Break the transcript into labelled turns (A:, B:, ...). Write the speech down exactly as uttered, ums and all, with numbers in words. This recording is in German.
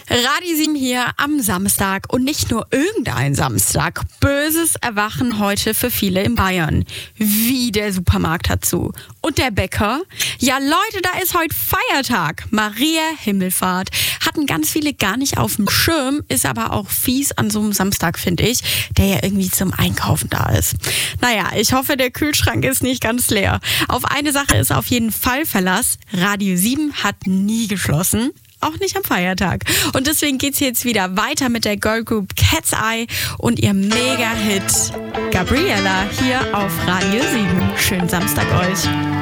A: Radio sieben hier am Samstag und nicht nur irgendein Samstag. Böses Erwachen heute für viele in Bayern. Wie der Supermarkt hat zu. Und der Bäcker? Ja Leute, da ist heute Feiertag. Maria Himmelfahrt. Hatten ganz viele gar nicht auf dem Schirm, ist aber auch fies an so einem Samstag, finde ich, der ja irgendwie zum Einkaufen da ist. Naja, ich hoffe, der Kühlschrank ist nicht ganz leer. Auf eine Sache ist auf jeden Fall Verlass. Radio sieben hat nie geschlossen. Auch nicht am Feiertag. Und deswegen geht's jetzt wieder weiter mit der Girlgroup Cat's Eye und ihr Mega-Hit Gabriella hier auf Radio sieben. Schönen Samstag euch.